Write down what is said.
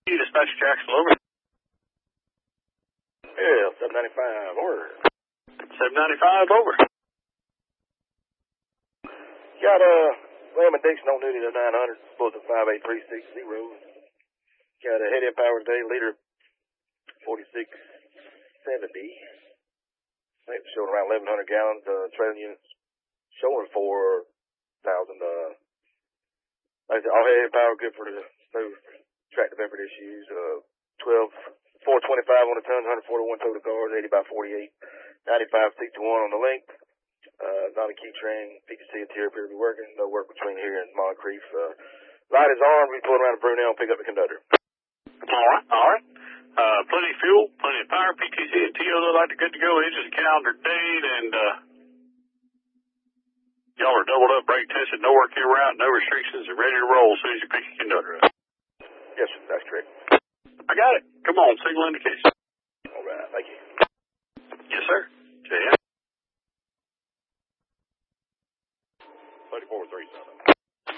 Dispatch Jackson, over. Yeah, 795, over. 795, over. Got Lamb and Dixon on duty to 900, supposed to 58360. Got a head-end power today, liter 4670. I think it's showing around 1,100 gallons. Trailing units showing 4,000. Like I said, all head-end power good for the smooth tractor bumper issues. 425 on the ton, 141 total cars, 80 by 48, 95 61 on the length. Not a key train, PTC interior appear to be working. No work between here and Moncrief. Light is armed. We pull around to Brunel and pick up the conductor. All right. Plenty of fuel, plenty of power. PTC and TO look like they're good to go. Engines calendar date, and y'all are doubled up, brake tested, no work in route, no restrictions, and ready to roll as soon as you pick your conductor up. Yes, sir. That's correct. I got it. Come on, signal indication. All right. Thank you. Yes, sir. JM. 3437.